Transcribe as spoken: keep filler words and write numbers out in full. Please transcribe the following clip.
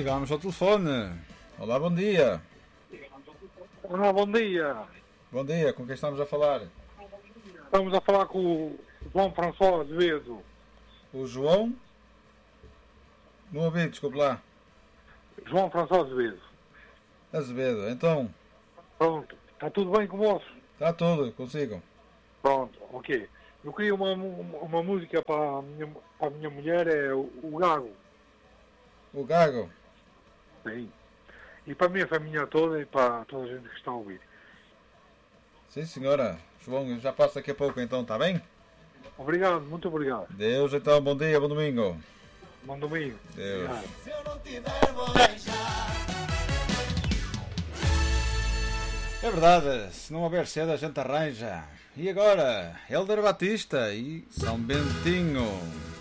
Ligamos ao telefone. Olá, bom dia. Olá, bom dia. Bom dia, com quem estamos a falar? Estamos a falar com o João François Azevedo. O João? Não ouvi, desculpe lá. João François Azevedo. Azevedo, então, Pronto, está tudo bem com vós? está tudo, consigo. Pronto, ok. Eu queria uma, uma, uma música para a, minha, para a minha mulher, é o, o Gago. O Gago? Sim. E para a minha família toda e para toda a gente que está a ouvir. Sim, senhora. João, eu já passo daqui a pouco então, está bem? Obrigado, muito obrigado. Deus, então, bom dia, bom domingo. Bom domingo. Deus. Obrigado. Se eu não tiver, vou deixar. É verdade, se não houver cedo a gente arranja. E agora, Helder Batista e São Bentinho.